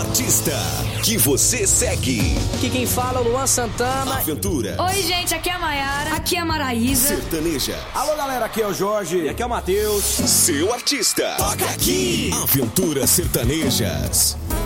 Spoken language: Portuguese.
artista que você segue. Aqui quem fala é o Luan Santana. Aventura. Oi, gente, aqui é a Mayara. Aqui é a Maraísa. Sertaneja. Alô, galera, aqui é o Jorge. E aqui é o Matheus. Seu artista. Toca aqui. Aventuras Sertanejas.